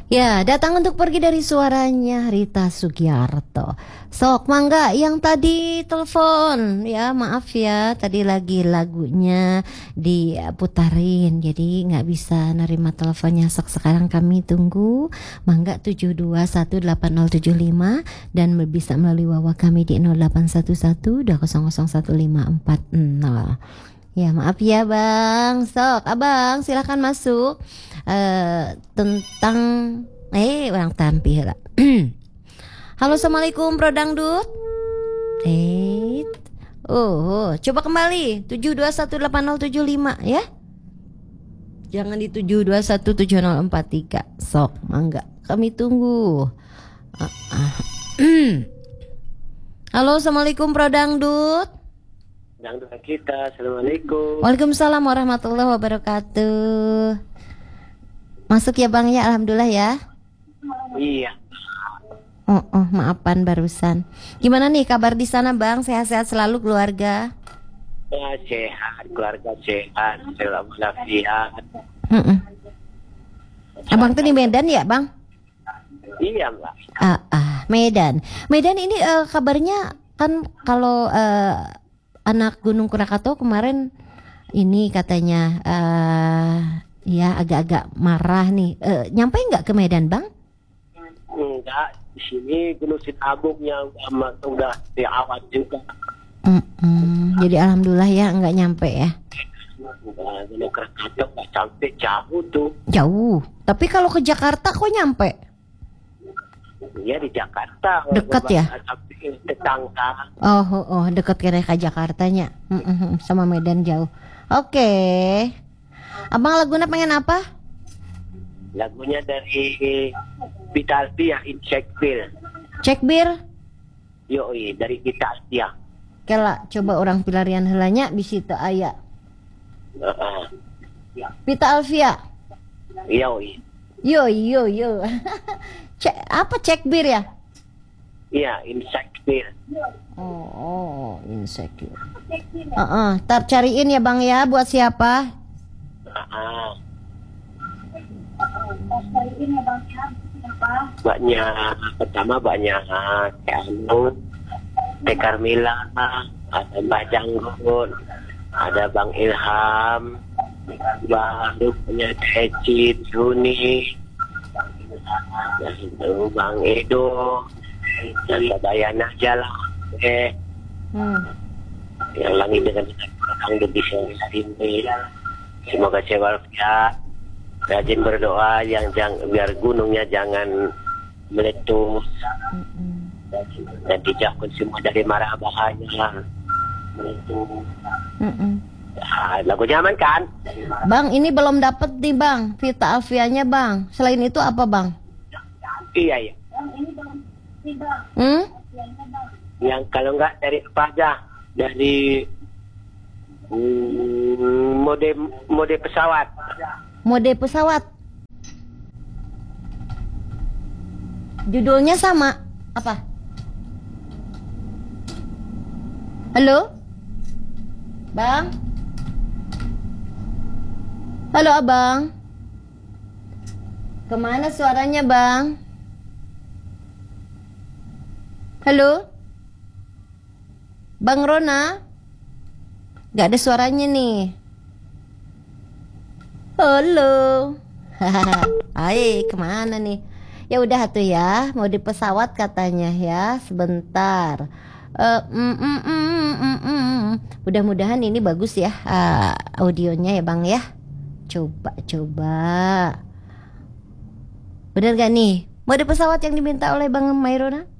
Ya, datang untuk pergi dari suaranya Rita Sugiarto. Sok, mangga yang tadi telepon. Ya, maaf ya, tadi lagi lagunya diputarin. Jadi nggak bisa nerima teleponnya. Sok, sekarang kami tunggu. Mangga 7218075 dan bisa melalui wawa kami di 0811 2001 1540. Ya, maaf ya Bang. Sok, Abang silakan masuk. Tentang orang tampil. Halo, assalamualaikum Bro Dangdut. Coba kembali 7218075 ya. Jangan di 7217043. Sok, mangga. Kami tunggu. Halo, assalamualaikum Bro Dangdut. Dangdut kita, assalamualaikum. Waalaikumsalam warahmatullahi wabarakatuh. Masuk ya Bang ya, alhamdulillah ya. Iya. Maafan barusan. Gimana nih kabar di sana Bang? Sehat-sehat selalu keluarga? Ya, sehat, keluarga sehat, selalu walafiat. Abang tuh di Medan ya Bang? Iya Mbak. Medan. Medan ini kabarnya kan kalau anak Gunung Krakatau kemarin ini katanya ya agak-agak marah nih. Nyampe nggak ke Medan Bang? Enggak, di sini Gunung Sinabung yang udah diawat juga. Jadi alhamdulillah ya nggak nyampe ya. Gunung Krakatau nggak sampai, jauh tuh. Jauh. Tapi kalau ke Jakarta kok nyampe? Iya di Jakarta. Dekat ya? Tetangga. Dekat kira ke Jakartanya. Sama Medan jauh. Oke. Abang lagunya pengen apa? Lagunya dari Vita Alvia, Insect Bill. Cek bir. Yoi, dari Vita Alvia. Kela coba orang pilarian helanya bisi teu aya. Vita Alvia. Yoi. Yo. Apa cek bir ya? Iya, Insect Bill. Insecure. Tar cariin ya Bang ya, buat siapa? Pertama banyak Anu, Teh Carmila, ada Mbah Janggun, ada Bang Ilham, baru punya Teh Cid, Runi, Bang Edo, dan Bayana Jalan, yang langit dengan orang lebih ini. Semoga walafiat, rajin berdoa biar gunungnya jangan meletus dan dijauhkan semua dari mara bahaya meletus. Lagunya aman kan? Bang, ini belum dapet nih Bang, Vita Alfianya Bang. Selain itu apa Bang? Iya. Yang kalau enggak dari apa aja, dari mode pesawat. Mode pesawat. Judulnya sama. Apa? Halo? Bang? Halo Abang? Kemana suaranya Bang? Halo? Bang Rona? Gak ada suaranya nih. Halo. Hai, kemana nih? Ya udah tuh ya, mau di pesawat katanya ya, sebentar. Mudah-mudahan ini bagus ya audionya ya Bang ya. Coba. Bener gak nih? Mau di pesawat yang diminta oleh Bang Mairona?